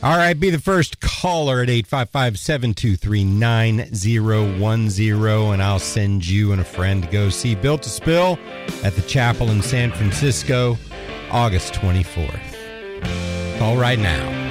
All right, be the first caller at 855-723-9010, and I'll send you and a friend to go see Built to Spill at the Chapel in San Francisco, August 24th. Call right now.